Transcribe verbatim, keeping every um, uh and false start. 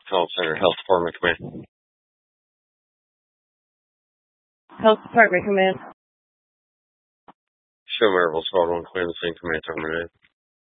Call Center, Health Department Command. Health Department Command. Show Maryville, Squad one Command, the same command terminated.